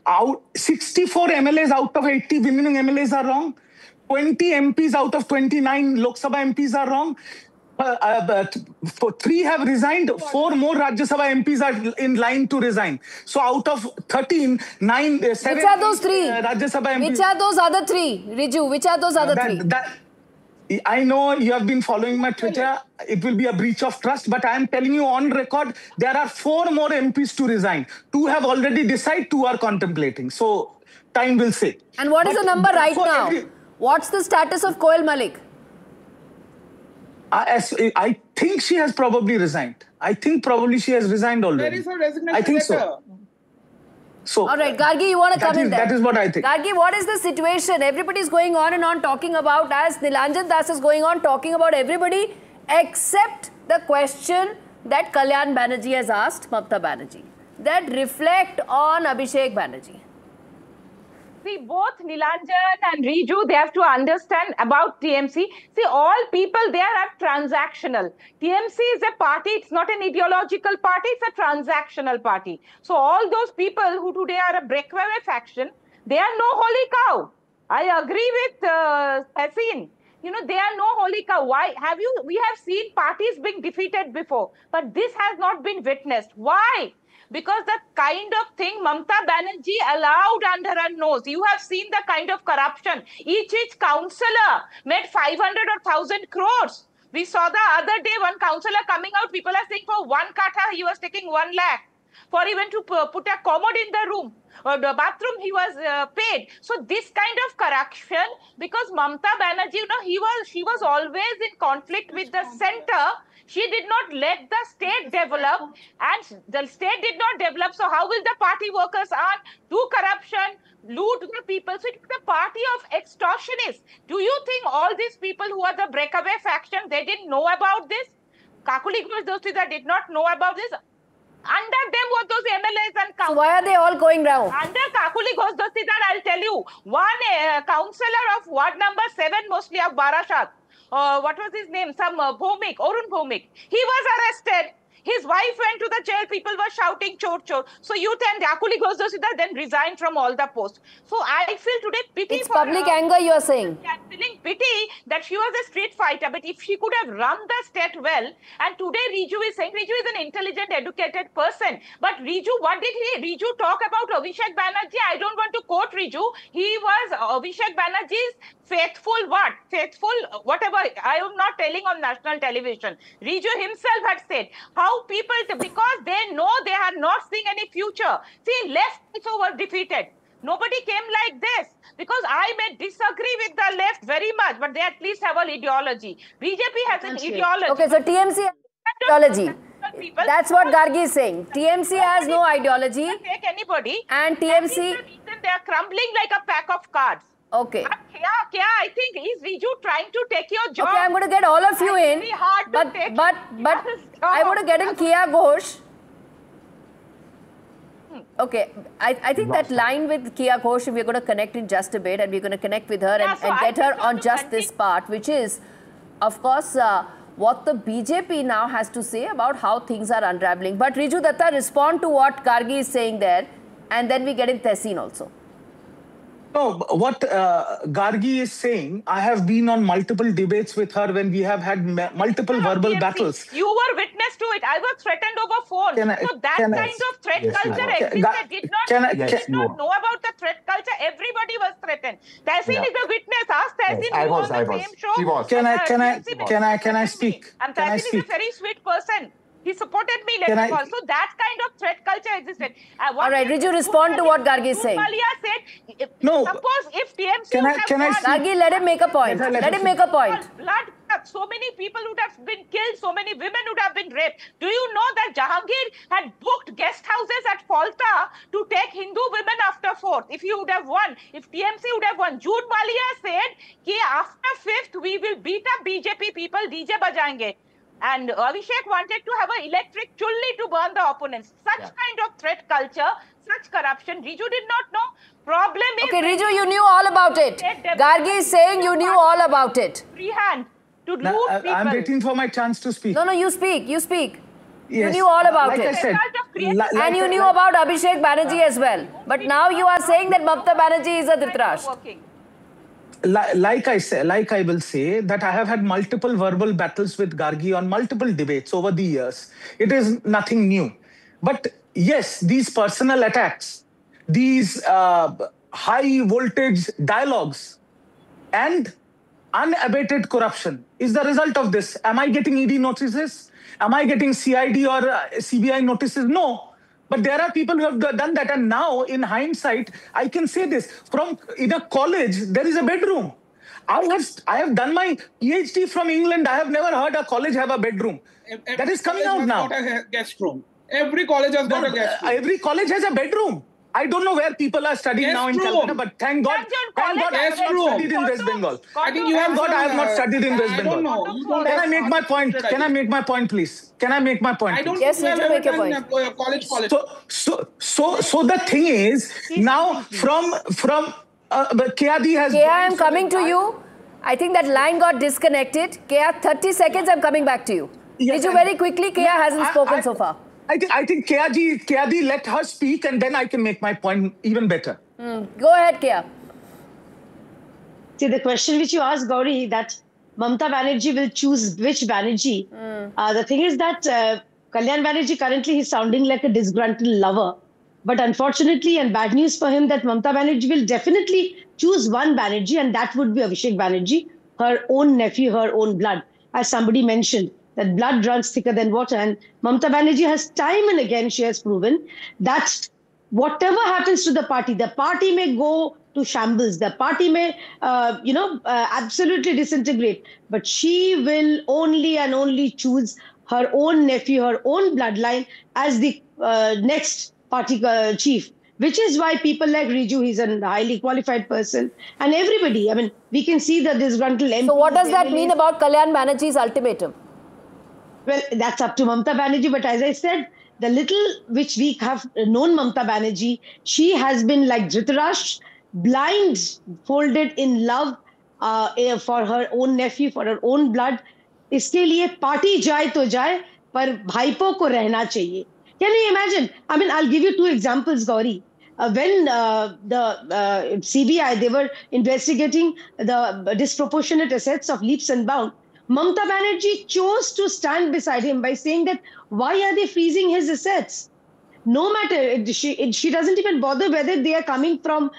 64 MLAs out of 80 women MLAs are wrong. 20 MPs out of 29 Lok Sabha MPs are wrong. 3 have resigned. 4 more Rajya Sabha MPs are in line to resign. So out of 13, 9, 7. Which are those 3? Rajya Sabha MPs. Which are those other 3? Riju, which are those other 3? I know you have been following my Twitter. It will be a breach of trust, but I am telling you on record, there are 4 more MPs to resign. 2 have already decided, 2 are contemplating. So time will say. And what is the number right now? What's the status of Koel Malik? I think she has probably resigned. I think probably she has resigned already. Where is her resignation I think letter? So. All right, Gargi, you want to come in there? That is what I think. Gargi, what is the situation? Everybody's going on and on talking about, as Nilanjan Das is going on talking about everybody except the question that Kalyan Banerjee has asked Mamata Banerjee, that reflect on Abhishek Banerjee. See, both Nilanjan and Riju, they have to understand about TMC. See, all people there are transactional. TMC is a party. It's not an ideological party. It's a transactional party. So all those people who today are a breakaway faction, they are no holy cow. I agree with Tehseen. You know, they are no holy cow. Why? We have seen parties being defeated before, but this has not been witnessed. Why? Because the kind of thing Mamata Banerjee allowed under her nose. You have seen the kind of corruption. Each councillor made 500 or 1,000 crores. We saw the other day one councillor coming out. People are saying for 1 katha, he was taking 1 lakh. For even to put a commode in the room or the bathroom, he was paid. So this kind of corruption, because Mamata Banerjee, you know, she was always in conflict with the centre. She did not let the state develop, and the state did not develop. So how will the party workers do corruption, loot the people? So it's the party of extortionists. Do you think all these people who are the breakaway faction, they didn't know about this? Kakuli Ghosh Dostidar did not know about this. Under them were those MLAs and councillors. So why are they all going round? Under Kakuli Ghosh Dostidar, I'll tell you, one councillor of ward number 7 mostly of Barashat, what was his name? Some Bhomik, Arun Bhomik. He was arrested. His wife went to the jail. People were shouting, chor, chor. So youth and Kakuli Ghosh Dostidar then resigned from all the posts. So I feel today pity it's for public anger, you are saying. I'm feeling pity that she was a street fighter. But if she could have run the state well, and today Riju is saying, Riju is an intelligent, educated person. But Riju, what did Riju talk about Abhishek Banerjee? I don't want to quote Riju. He was Abhishek Banerjee's faithful what? Faithful whatever. I am not telling on national television. Riju himself had said how people, because they know they are not seeing any future. See, left also were defeated. Nobody came like this, because I may disagree with the left very much, but they at least have an ideology. BJP has an ideology. Okay, so TMC has ideology. That's what Gargi is saying. TMC has no ideology. Take anybody. And TMC... That is the reason they are crumbling like a pack of cards. Okay. I think is Riju trying to take your job. Okay, I'm going to get all of you in. Very hard but I want to get in Kiya Ghosh. Okay, I think that line with Kiya Ghosh, we're going to connect in just a bit, and we're going to connect with her and get her on just this part, which is, of course, what the BJP now has to say about how things are unraveling. But Riju Datta, respond to what Gargi is saying there, and then we get in Tehseen also. No, what Gargi is saying, I have been on multiple debates with her when we have had multiple verbal battles. You were witness to it. I was threatened over phone. So that kind of threat culture existed. Did not know about the threat culture. Everybody was threatened. Tehseen is a witness. Ask Tehseen who was on the same show. She was. Can I speak? And Tehseen is a very sweet person. He supported me later on. So that kind of threat culture existed. All right, Riju, respond to what Gargi is saying. Malia said, no. Suppose if TMC Gargi, let him make a point. Let him make a point. Blood, so many people would have been killed, so many women would have been raped. Do you know that Jahangir had booked guest houses at Falta to take Hindu women after 4th? If he would have won, if TMC would have won. Jude Malia said, कि after 5th, we will beat up BJP people, DJ bajayenge. And Abhishek wanted to have an electric chulli to burn the opponents. Such kind of threat culture, such corruption, Riju did not know. Problem is... Okay, Riju, you knew all about it. Gargi is saying you knew all about it. Free hand to loot people. I'm waiting for my chance to speak. No, you speak. You speak. Yes. You knew all about it. Like I said, create... And you knew about Abhishek Banerjee as well. But now you are saying that Mamata Banerjee is a Dhritarashtra. Like I will say that I have had multiple verbal battles with Gargi on multiple debates over the years. It is nothing new. But yes, these personal attacks, these high voltage dialogues and unabated corruption is the result of this. Am I getting ED notices? Am I getting CID or CBI notices? No. But there are people who have done that. And now, in hindsight, I can say this. In a college, there is a bedroom. I have done my PhD from England. I have never heard a college have a bedroom. That is coming out now. Got a guest room. Every college has got a guest room. Every college has a bedroom. I don't know where people are studying now in Calcutta, but thank God I have not studied in West Bengal. I think you have got. I have not studied in West Bengal. I don't know. Can I make my point? Can I make my point, please? Can I make my point? I don't Yes, you do make your point. College. So the thing is now from Keadi has. Kea, I am coming to you. I think that line got disconnected. Kea, 30 seconds. I'm coming back to you. Yes, Riju, very quickly. Kea hasn't spoken so far. I think Keadi let her speak, and then I can make my point even better. Go ahead, Kea. See, the question which you asked, Gauri, that Mamata Banerjee will choose which Banerjee. The thing is that Kalyan Banerjee currently is sounding like a disgruntled lover. But unfortunately, and bad news for him, that Mamata Banerjee will definitely choose one Banerjee, and that would be Abhishek Banerjee, her own nephew, her own blood. As somebody mentioned, that blood runs thicker than water. And Mamata Banerjee has time and again, she has proven that whatever happens to the party may go to shambles. The party may, absolutely disintegrate. But she will only and only choose her own nephew, her own bloodline as the next party chief. Which is why people like Riju, he's a highly qualified person. And everybody, I mean, we can see the disgruntled MPs. So what does that mean about Kalyan Banerjee's ultimatum? Well, that's up to Mamata Banerjee. But as I said, the little which we have known Mamata Banerjee, she has been like Dhritarashtra, blindfolded in love for her own nephew, for her own blood. इसके लिए party जाए तो जाए, पर भाईपों को रहना चाहिए. Can you imagine? I mean, I'll give you two examples, Gauri. When the CBI, they were investigating the disproportionate assets of Leaps and Bounds, Mamata Banerjee chose to stand beside him by saying that, why are they freezing his assets? No matter, she doesn't even bother whether they are coming from,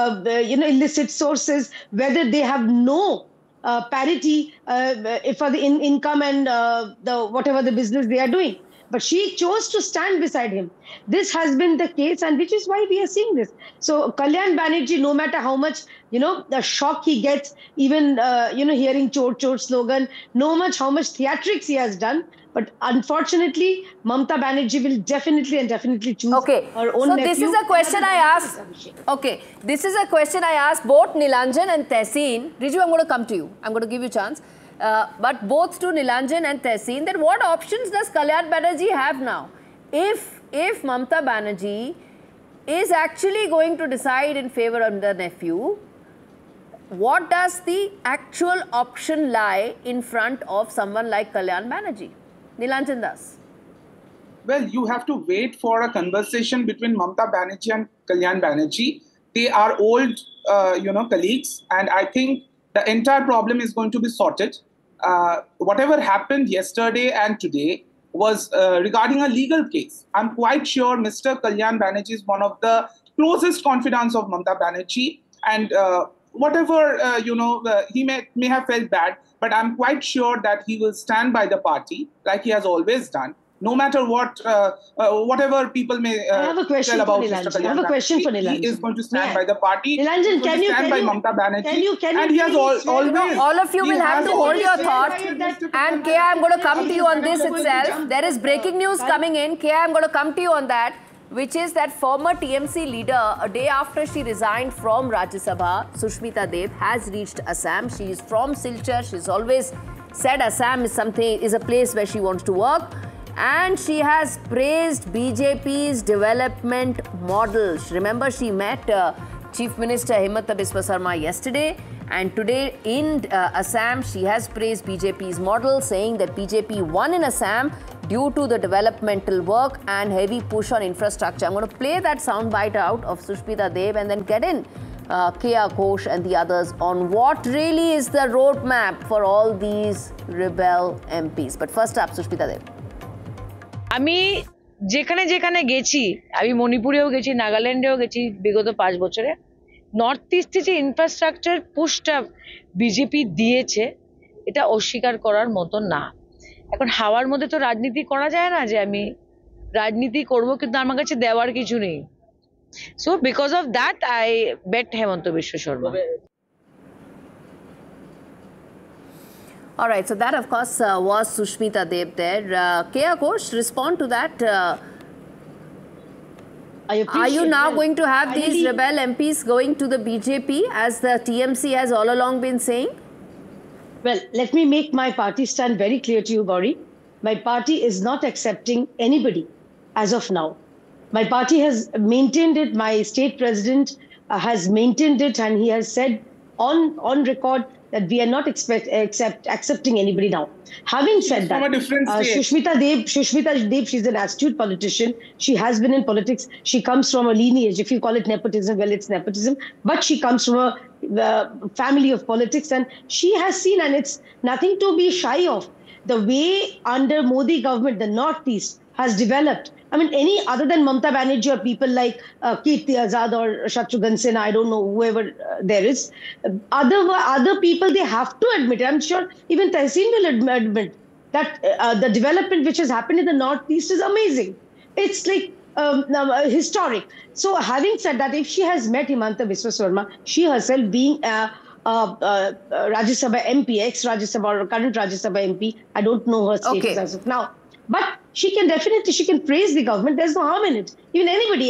illicit sources, whether they have no parity for the income and whatever the business they are doing. But she chose to stand beside him. This has been the case, and which is why we are seeing this. So Kalyan Banerjee, no matter how much, the shock he gets, even, hearing Chor Chor slogan, how much theatrics he has done. But unfortunately, Mamata Banerjee will definitely choose her own nephew. So this is a question I asked. Okay, this is a question I asked both Nilanjan and Tehseen. Riju, I'm going to come to you. I'm going to give you a chance. But both to Nilanjan and Tehseen, then what options does Kalyan Banerjee have now? If Mamata Banerjee is actually going to decide in favor of the nephew, what does the actual option lie in front of someone like Kalyan Banerjee? Nilanjan Das. Well, you have to wait for a conversation between Mamata Banerjee and Kalyan Banerjee. They are old, colleagues, and I think the entire problem is going to be sorted. Whatever happened yesterday and today was regarding a legal case. I'm quite sure Mr. Kalyan Banerjee is one of the closest confidants of Mamata Banerjee, and whatever, he may have felt bad, but I'm quite sure that he will stand by the party like he has always done. No matter what, whatever people may tell about Mr. Kalyan. I have a question for Nilanjan. He is going to stand by the party. Nilanjan, can you stand by Mamata Banerjee? And he has always. All of you will have to hold your thought. And Kea, I'm going to come to you on this itself. There is breaking news coming in. Kea, I'm going to come to you on that, which is that former TMC leader, a day after she resigned from Rajya Sabha, Sushmita Dev, has reached Assam. She is from Silchar. She's always said Assam is a place where she wants to work. And she has praised BJP's development models. Remember, she met Chief Minister Himanta Biswa Sarma yesterday. And today in Assam, she has praised BJP's model, saying that BJP won in Assam due to the developmental work and heavy push on infrastructure. I'm going to play that soundbite out of Sushmita Dev and then get in Kiya Ghosh and the others on what really is the roadmap for all these rebel MPs. But first up, Sushmita Dev. আমি যেখানে যেখানে গেছি, আমি মণিপুরেও গেছি, নাগাল্যান্ডেও গেছি বিগত 5 বছরে, north ইস্টে যে ইনফ্রাস্ট্রাকচার পুশটা বিজেপি দিয়েছে এটা অস্বীকার করার মতো না। এখন হাওয়ার মধ্যে তো রাজনীতি করা যায় না যে আমি রাজনীতি করব কিন্তু আমার কাছে দেওয়ার কিছু নেই। So because of that I bet Hemanta Biswa Sarma. All right, so that of course was Sushmita Dev there. Kiya Ghosh, respond to that. Are you now going to have these rebel MPs going to the BJP as the TMC has all along been saying? Well, let me make my party stand very clear to you, Gauri. My party is not accepting anybody as of now. My party has maintained it. My state president has maintained it, and he has said on record that we are not accepting anybody now. Having said that, Sushmita Dev, she's an astute politician. She has been in politics. She comes from a lineage. If you call it nepotism, well, it's nepotism. But she comes from a family of politics, and she has seen, and it's nothing to be shy of, the way under Modi government, the Northeast has developed. I mean, any other than Mamata Banerjee or people like Kirti Azad or Shatrughan Sinha, I don't know, whoever there is, other people, they have to admit, I'm sure even Tehseen will admit that the development which has happened in the Northeast is amazing. It's like historic. So having said that, if she has met Himanta Biswa Sarma, she herself being Rajya Sabha MP, ex-Rajya Sabha or current Rajya Sabha MP, I don't know her status as of now. But she can praise the government. There's no harm in it. Even anybody,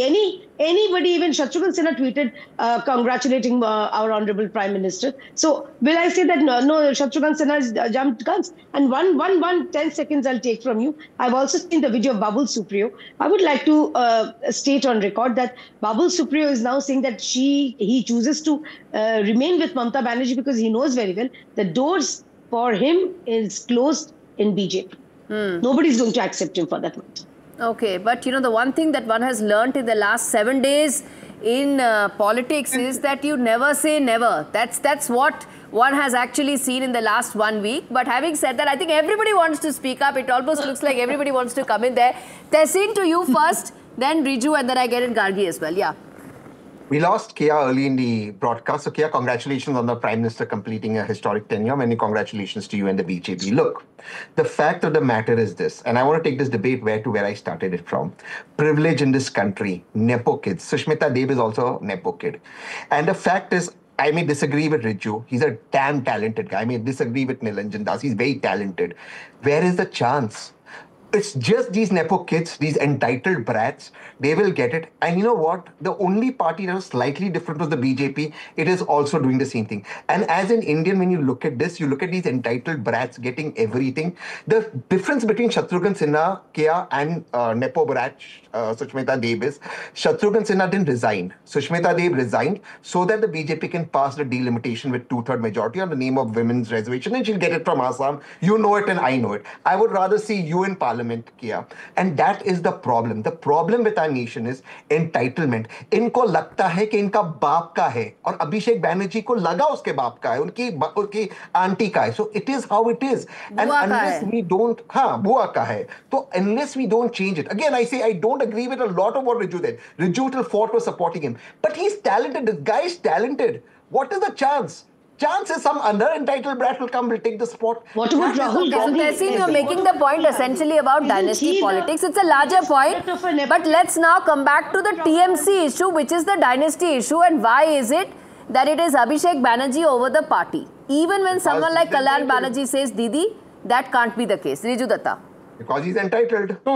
even Shatrughan Sinha tweeted congratulating our honorable Prime Minister. So will I say that no Shatrughan Sinha has jumped guns? And one 10 seconds I'll take from you. I've also seen the video of Babul Supriyo. I would like to state on record that Babul Supriyo is now saying that he chooses to remain with Mamata Banerjee because he knows very well the doors for him is closed in BJP. Nobody's going to accept him for that matter. Okay, but you know, the one thing that one has learnt in the last 7 days in politics is that you never say never. That's what one has actually seen in the last 1 week. But having said that, I think everybody wants to speak up. It almost looks like everybody wants to come in there. Tehseen, to you first, then Riju, and then I get in Gargi as well. Yeah. We lost Kiya early in the broadcast. So Kiya, congratulations on the Prime Minister completing a historic tenure. Many congratulations to you and the BJP. Look, the fact of the matter is this, and I want to take this debate where I started it from. Privilege in this country, Nepo kids. Sushmita Dev is also a Nepo kid. And the fact is, I may disagree with Riju. He's a damn talented guy. I may disagree with Nilanjan Das. He's very talented. Where is the chance? It's just these Nepo kids, these entitled brats, they will get it. And you know what? The only party that was slightly different was the BJP. It is also doing the same thing. And as an Indian, when you look at this, you look at these entitled brats getting everything. The difference between Shatrughan Sinha, Kiya, and Nepo brat Sushmita Dev is Shatrughan Sinha didn't resign. Sushmita Dev resigned so that the BJP can pass the delimitation with 2/3 majority on the name of women's reservation, and she'll get it from Assam. You know it and I know it. I would rather see you in Parliament, Kiya. And that is the problem. The problem with our nation is entitlement. इनको लगता है कि इनका बाप का है और अभिषेक बैनर्जी को लगा उसके बाप का है, उनकी आंटी का है. So it is how it is. And unless we don't, बुआ का है. So unless we don't change it. Again, I say I don't agree with a lot of what Riju did. Riju till fought was supporting him. But he's talented. This guy is talented. What is the chance? Chances some other entitled brat will come, will take the spot. What about Rahul Gandhi? Tehseen, you're making the point essentially about dynasty politics. It's a larger point. But let's now come back to the TMC issue, which is the dynasty issue. And why is it that it is Abhishek Banerjee over the party? Even when someone like Kalyan Banerjee says, Didi, that can't be the case. Riju Datta. Because he's entitled. No,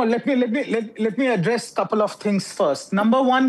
let me address a couple of things first. Number one,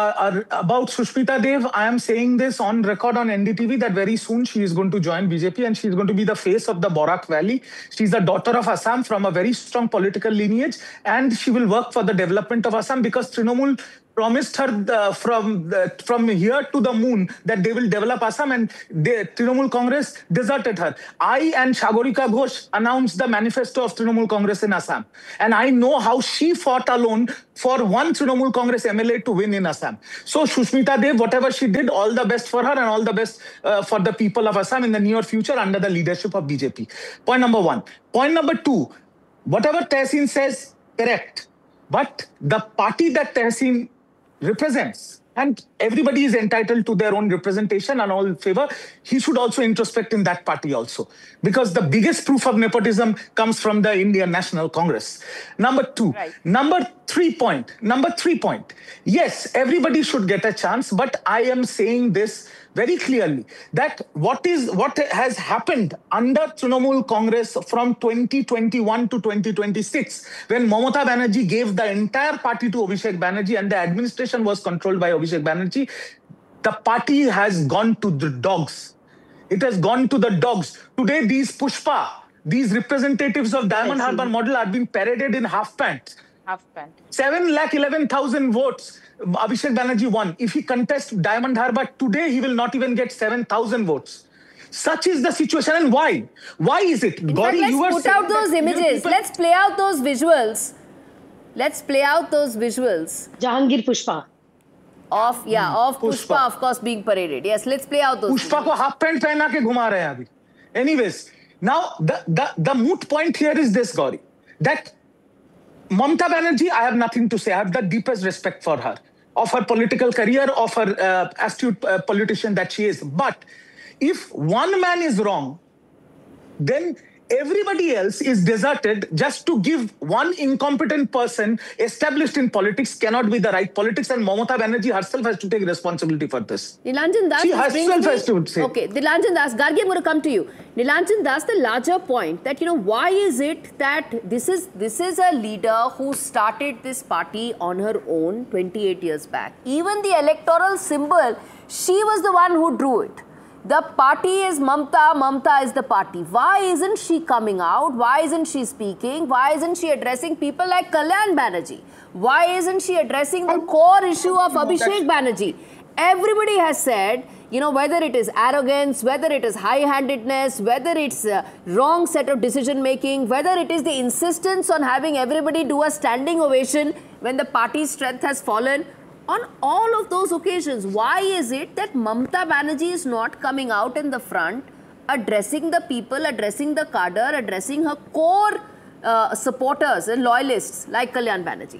about Sushmita Dev, I am saying this on record on NDTV that very soon she is going to join BJP and she is going to be the face of the Borak Valley. She's the daughter of Assam from a very strong political lineage, and she will work for the development of Assam because Trinamool promised her from here to the moon that they will develop Assam, and Trinamool Congress deserted her. I and Sagarika Ghosh announced the manifesto of Trinamool Congress in Assam, and I know how she fought alone for one Trinamool Congress MLA to win in Assam. So Sushmita Dev, whatever she did, all the best for her and all the best for the people of Assam in the near future under the leadership of BJP. Point number one. Point number two, whatever Tehseen says, correct. But the party that Tehseen represents, and everybody is entitled to their own representation and all in favor, he should also introspect in that party also. Because the biggest proof of nepotism comes from the Indian National Congress. Number two. Right. Number three point. Yes, everybody should get a chance, but I am saying this very clearly, that what has happened under Trinamool Congress from 2021 to 2026, when Mamata Banerjee gave the entire party to Abhishek Banerjee and the administration was controlled by Abhishek Banerjee, the party has gone to the dogs. It has gone to the dogs. Today, these Pushpa, these representatives of Diamond Harbour model are being paraded in half pants. 7,11,000 votes. Abhishek Banerjee won. If he contests Diamond Harbour today, he will not even get 7,000 votes. Such is the situation. And why? Why is it? In fact, let's put out those images. Let's play out those visuals. Jahangir Pushpa. Of Pushpa, of course, being paraded. Yes, let's play out those Pushpa ko half pant pehna ke ghuma rahe hain abhi. Anyways, now the moot point here is this, Gauri, that Mamata Banerjee, I have nothing to say. I have the deepest respect for her, of her political career, of her astute politician that she is. But if one man is wrong, then everybody else is deserted just to give one incompetent person established in politics cannot be the right politics, and Mamata Banerjee herself has to take responsibility for this. Nilanjan Das, she herself has to say. Okay, Nilanjan Das, Gargi, I'm going to come to you. Nilanjan Das, the larger point that, why is it that this is a leader who started this party on her own 28 years back. Even the electoral symbol, she was the one who drew it. The party is Mamata, Mamata is the party. Why isn't she coming out? Why isn't she speaking? Why isn't she addressing people like Kalyan Banerjee? Why isn't she addressing the core issue of Abhishek Banerjee? Everybody has said, whether it is arrogance, whether it is high-handedness, whether it's a wrong set of decision-making, whether it is the insistence on having everybody do a standing ovation when the party's strength has fallen. On all of those occasions, why is it that Mamata Banerjee is not coming out in the front, addressing the people, addressing the cadre, addressing her core supporters and loyalists like Kalyan Banerjee?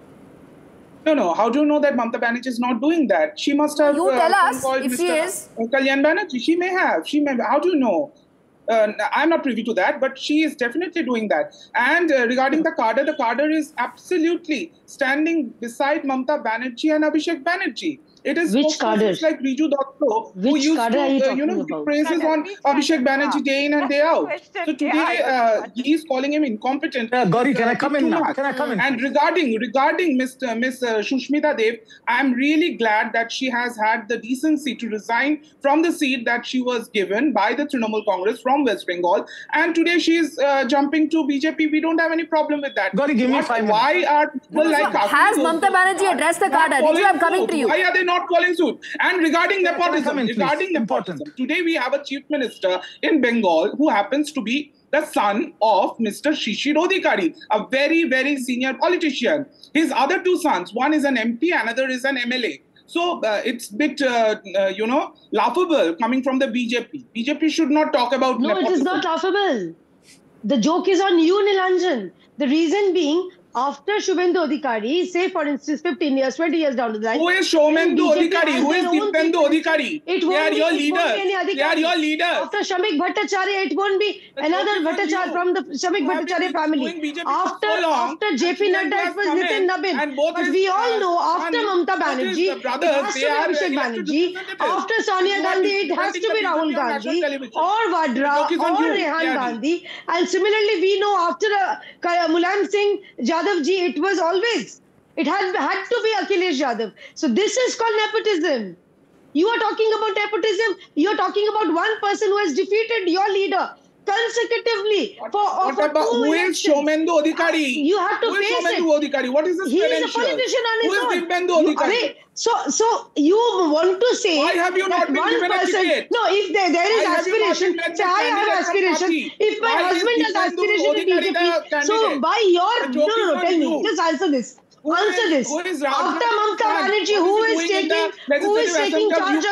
No. How do you know that Mamata Banerjee is not doing that? She must have. You tell us if she is. Kalyan Banerjee, she may have. How do you know? I'm not privy to that, but she is definitely doing that. And regarding the cadre is absolutely standing beside Mamata Banerjee and Abhishek Banerjee. It is which cadre? Like Riju Dotto, who used to, give praises on Abhishek Banerjee day in and day out. So today, he is calling him incompetent. Gauri, can I come in now? Can I come in? And regarding Miss Sushmita Dev, I am really glad that she has had the decency to resign from the seat that she was given by the Trinamool Congress from West Bengal. And today she is jumping to BJP. We don't have any problem with that. Gauri, give me 5 minutes. Why are people like has Mamata Banerjee addressed the cadre? Riju, I'm coming to you. Why are they not calling suit? And regarding nepotism, today we have a chief minister in Bengal who happens to be the son of Mr. Shishir Adhikari, a very, very senior politician. His other two sons, one is an MP, another is an MLA. So it's a bit, laughable coming from the BJP. BJP should not talk about nepotism. No, it is not laughable. The joke is on you, Nilanjan. The reason being, after Shubhendu Adhikari, say for instance 15 years, 20 years down the line. Who is Shubhendu Adhikari? Who is Dipyendu Adhikari? They are your leaders. They are your leaders. After Shamik Bhattacharya, it won't be another Bhattacharya from the Shamik Bhattacharya family. After JP Nadda, it was Nitin Nabin. But we all know after Mamata Banerjee, it has to be Abhishek Banerjee. After Sonia Gandhi, it has to be Rahul Gandhi or Vadra or Rehan Gandhi. And similarly, we know after Mulayam Singh Yadav ji, it was always, it had to be Akhilesh Yadav. So this is called nepotism. You are talking about nepotism. You are talking about one person who has defeated your leader consecutively for What about 2 who is elections. Shomendu Adhikari? You have to Who is face Shomendu it. Adhikari? What is his He is a credentials? politician on his Who own. is Divyendu Adhikari? Wait, so you want to say Why have you that not been one given a person? ticket? No, if there is Why have you not aspiration, been made say the I have candidate from aspiration. party? If my Why is husband has Divyendu aspiration in Adhikari the BJP, so candidate? by your The joke is no, on tell me, you. just answer this. Who Answer is this. Rajnath After Singh Mamata son? Banerjee, What who he is doing in the taking Legislative Assembly of charge